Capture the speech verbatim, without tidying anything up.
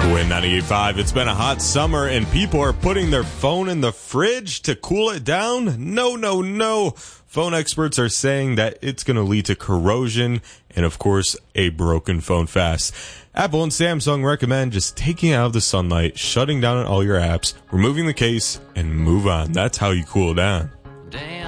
Win ninety-eight point five. It's been a hot summer and people are putting their phone in the fridge to cool it down? No, no, no. Phone experts are saying that it's going to lead to corrosion and, of course, a broken phone fast. Apple and Samsung recommend just taking it out of the sunlight, shutting down all your apps, removing the case, and move on. That's how you cool it down. Damn.